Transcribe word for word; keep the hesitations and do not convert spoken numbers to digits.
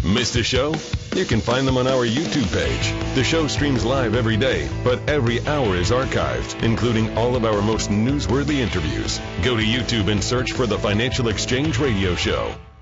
Missed a show? You can find them on our YouTube page. The show streams live every day, but every hour is archived, including all of our most newsworthy interviews. Go to YouTube and search for the Financial Exchange Radio Show.